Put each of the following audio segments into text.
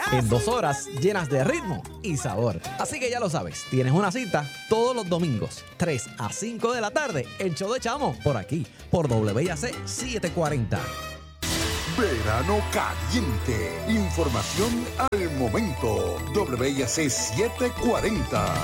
en 2 horas llenas de ritmo y sabor. Así que ya lo sabes, tienes una cita todos los domingos, 3 a 5 de la tarde, el show de Chamo, por aquí, por WIAC 740. Verano caliente. Información al momento. WIAC 740.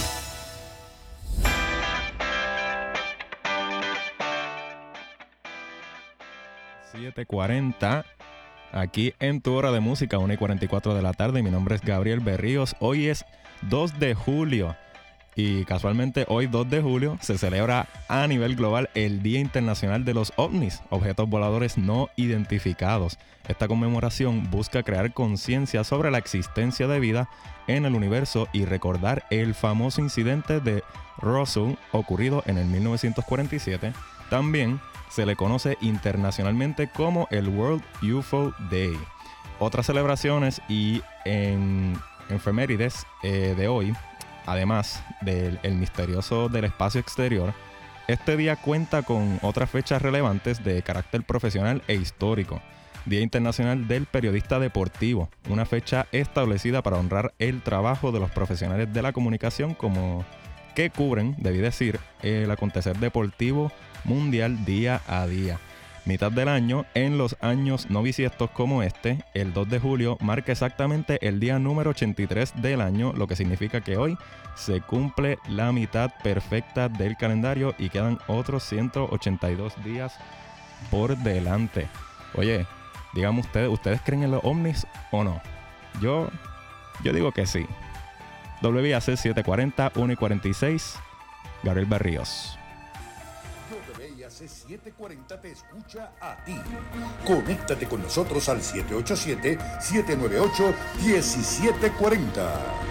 ...7:40... aquí en tu hora de música, 1:44 de la tarde. Mi nombre es Gabriel Berríos. Hoy es 2 de julio. Y casualmente hoy 2 de julio se celebra a nivel global el Día Internacional de los OVNIs, objetos voladores no identificados. Esta conmemoración busca crear conciencia sobre la existencia de vida en el universo y recordar el famoso incidente de Roswell ocurrido en el 1947. También se le conoce internacionalmente como el World UFO Day. Otras celebraciones y en efemérides de hoy, además del misterioso del espacio exterior, este día cuenta con otras fechas relevantes de carácter profesional e histórico. Día Internacional del Periodista Deportivo, una fecha establecida para honrar el trabajo de los profesionales de la comunicación como que cubren, debí decir, el acontecer deportivo mundial día a día. Mitad del año, en los años no bisiestos como este, el 2 de julio marca exactamente el día número 83 del año, lo que significa que hoy se cumple la mitad perfecta del calendario y quedan otros 182 días por delante. Oye, díganme ¿ustedes creen en los ovnis o no? Yo digo que sí. WIAC 740, 1:46, Gabriel Berríos. WIAC 740 te escucha a ti. Conéctate con nosotros al 787-798-1740.